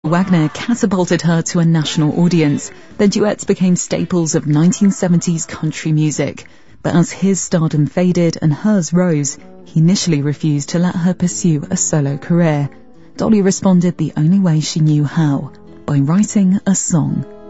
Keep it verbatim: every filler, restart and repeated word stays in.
Wagner catapulted her to a national audience. Their duets became staples of nineteen seventies country music. But as his stardom faded and hers rose, he initially refused to let her pursue a solo career. Dolly responded the only way she knew how, by writing a song.